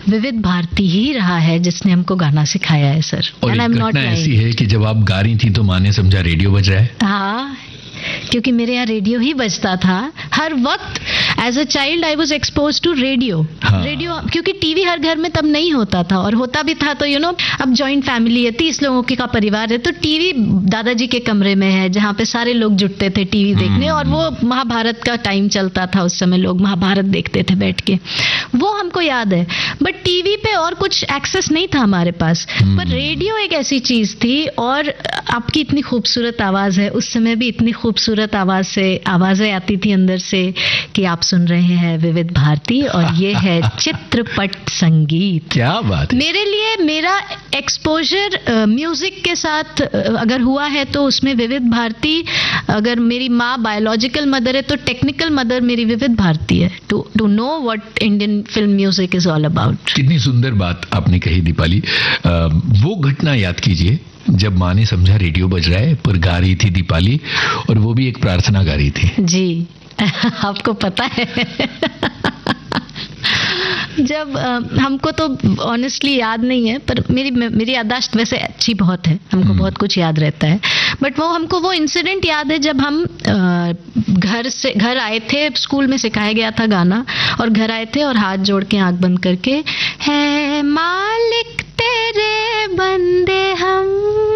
विविध भारती ही रहा है जिसने हमको गाना सिखाया है सर। और एक घटना ऐसी है कि जब आप गा रही थी तो माँ ने समझा रेडियो बज रहा है। हाँ, क्योंकि मेरे यहाँ रेडियो ही बजता था हर वक्त। As a child I was expose to radio. Radio, क्योंकि टीवी हर घर में तब नहीं होता था, और होता भी था तो अब जॉइंट फैमिली है, 30 लोगों का परिवार है, तो टीवी दादाजी के कमरे में है जहाँ पे सारे लोग जुटते थे टीवी देखने, और वो महाभारत का टाइम चलता था उस समय, लोग महाभारत देखते थे बैठ के, वो हमको याद है। बट टीवी पे और कुछ एक्सेस नहीं था हमारे पास, पर रेडियो एक ऐसी चीज थी। और आपकी इतनी खूबसूरत आवाज है, उस समय भी इतनी खूबसूरत आवाज से आवाजें आती थी अंदर से कि आप सुन रहे हैं विविध भारती, और ये है चित्रपट संगीत। क्या बात है। मेरे लिए मेरा एक्सपोजर म्यूजिक के साथ अगर हुआ है तो उसमें विविध भारती, अगर मेरी माँ बायोलॉजिकल मदर है तो टेक्निकल मदर मेरी विविध भारती है, to know what Indian film music is all about. कितनी सुंदर बात आपने कही दीपाली। वो घटना याद कीजिए जब माँ ने समझा रेडियो बज रहा है, पर गा रही थी दीपाली, और वो भी एक प्रार्थना गा रही थी। जी आपको पता है जब हमको तो ऑनेस्टली याद नहीं है, पर मेरी याददाश्त वैसे अच्छी बहुत है, हमको बहुत कुछ याद रहता है। बट हमको वो इंसिडेंट याद है जब हम घर आए थे, स्कूल में सिखाया गया था गाना, और घर आए थे और हाथ जोड़ के आंख बंद करके, है मालिक तेरे बंदे हम,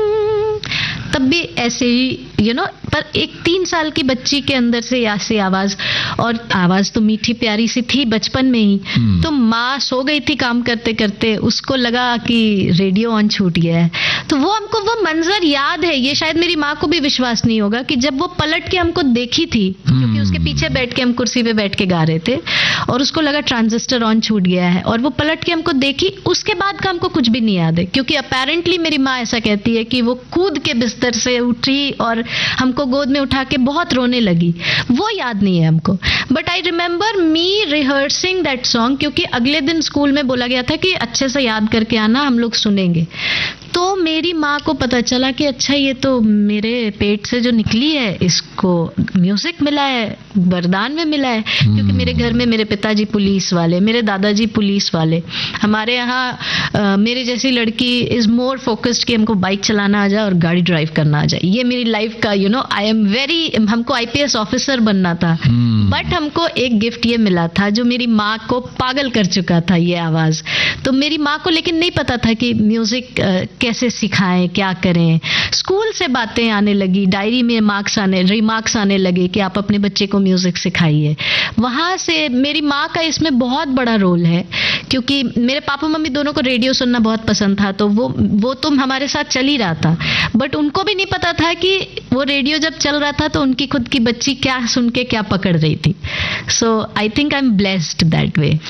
तब भी ऐसे ही पर एक 3 साल की बच्ची के अंदर से ऐसी आवाज, और आवाज तो मीठी प्यारी सी थी बचपन में ही। तो माँ सो गई थी काम करते करते, उसको लगा कि रेडियो ऑन छूट गया है, तो हमको वो मंजर याद है। ये शायद मेरी माँ को भी विश्वास नहीं होगा कि जब वो पलट के हमको देखी थी, क्योंकि उसके पीछे बैठ के हम कुर्सी पे बैठ के गा रहे थे, और उसको लगा ट्रांजिस्टर ऑन छूट गया है, और वो पलट के हमको देखी। उसके बाद का हमको कुछ भी नहीं याद है, क्योंकि अपेरेंटली मेरी माँ ऐसा कहती है कि वो कूद के बिस्तर से उठी और हमको गोद में उठा के बहुत रोने लगी। वो याद नहीं है हमको, but I remember me rehearsing that song, क्योंकि अगले दिन स्कूल में बोला गया था कि अच्छे से याद करके आना, हम लोग सुनेंगे। तो मेरी माँ को पता चला कि अच्छा ये तो मेरे पेट से जो निकली है इसको म्यूजिक मिला है, वरदान में मिला है, क्योंकि मेरे घर में मेरे पिताजी पुलिस वाले, मेरे दादाजी पुलिस वाले। हमारे यहाँ मेरी जैसी लड़की इज मोर फोकस्ड कि हमको बाइक चलाना आ जाए और गाड़ी ड्राइव करना आ जाए। ये मेरी लाइफ का आई एम वेरी, हमको IPS ऑफिसर बनना था, बट हमको एक गिफ्ट ये मिला था जो मेरी माँ को पागल कर चुका था, ये आवाज। तो मेरी माँ को लेकिन नहीं पता था कि म्यूजिक कैसे सिखाएं, क्या करें। स्कूल से बातें आने लगी, डायरी में रिमार्क्स आने लगे कि आप अपने बच्चे को म्यूजिक सिखाइए। वहां से मेरी माँ का इसमें बहुत बड़ा रोल है, क्योंकि मेरे पापा मम्मी दोनों को रेडियो सुनना बहुत पसंद था, तो वो तो हमारे साथ चल ही रहा था, बट उनको भी नहीं पता था कि वो रेडियो जब चल रहा था तो उनकी खुद की बच्ची क्या सुन के क्या पकड़ रही थी। सो I think I am blessed that way.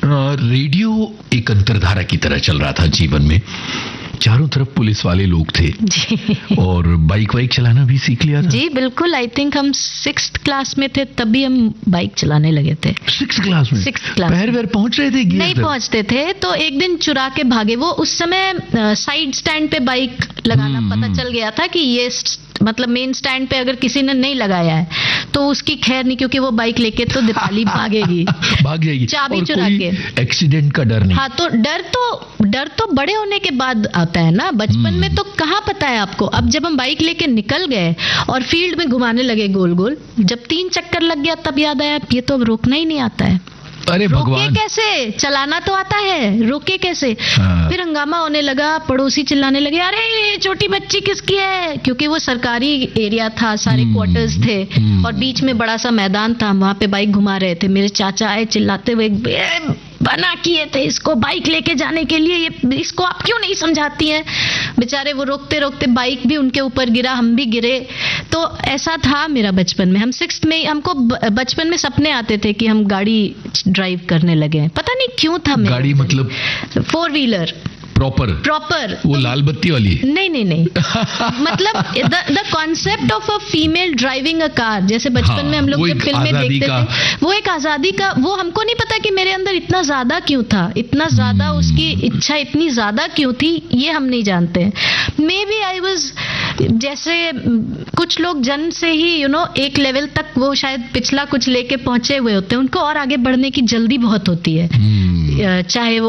Radio एक अंतरधारा की तरह चल रहा था जीवन में, चारों तरफ पुलिस वाले लोग थे जी। और बाइक चलाना भी सीख लिया था। जी बिल्कुल, आई थिंक हम 6th क्लास में थे तभी हम बाइक चलाने लगे थे। 6th क्लास में? 6th class. पैर पहुंच रहे थे? नहीं पहुंचते थे, तो एक दिन चुरा के भागे। वो उस समय साइड स्टैंड पे बाइक लगाना पता चल गया था कि ये मतलब मेन स्टैंड पे अगर किसी ने नहीं लगाया है तो उसकी खैर नहीं, क्योंकि वो बाइक लेके तो दीपाली भागेगी, भाग जाएगी, चाबी चुरा के। एक्सीडेंट का डर नहीं। हाँ, तो डर तो बड़े होने के बाद आता है ना, बचपन में तो कहाँ पता है आपको। अब जब हम बाइक लेके निकल गए और फील्ड में घुमाने लगे गोल गोल, जब 3 चक्कर लग गया तब याद आया ये तो अब रोकना ही नहीं आता है। अरे भगवान, रोके कैसे? चलाना तो आता है, रोके कैसे? फिर हंगामा होने लगा, पड़ोसी चिल्लाने लगे, अरे ये छोटी बच्ची किसकी है? क्योंकि वो सरकारी एरिया था, सारे क्वार्टर्स थे और बीच में बड़ा सा मैदान था, वहां पे बाइक घुमा रहे थे। मेरे चाचा आए चिल्लाते हुए, बना किए थे इसको बाइक लेके जाने के लिए, ये इसको आप क्यों नहीं समझाती हैं? बेचारे वो रोकते रोकते बाइक भी उनके ऊपर गिरा, हम भी गिरे। तो ऐसा था मेरा बचपन में। हम 6th में, हमको बचपन में सपने आते थे कि हम गाड़ी ड्राइव करने लगे, पता नहीं क्यों था। गाड़ी मतलब 4 व्हीलर प्रॉपर वो लाल बत्ती वाली? नहीं मतलब the concept of a female driving a car, जैसे बचपन में हम लोग जब फिल्में देखते थे, वो एक आजादी का, वो हमको नहीं पता कि मेरे अंदर इतना ज्यादा क्यों था, इतना ज्यादा उसकी इच्छा इतनी ज्यादा क्यों थी, ये हम नहीं जानते हैं। मे बी आई वाज, जैसे कुछ लोग जन्म से ही एक लेवल तक वो शायद पिछला कुछ लेके पहुंचे हुए होते हैं, उनको और आगे बढ़ने की जल्दी बहुत होती है, चाहे वो